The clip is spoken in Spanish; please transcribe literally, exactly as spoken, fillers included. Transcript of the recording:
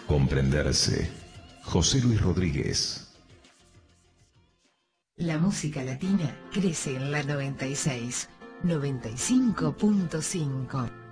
Comprenderse. José Luis Rodríguez. La música latina crece en la noventa y seis, noventa y cinco punto cinco.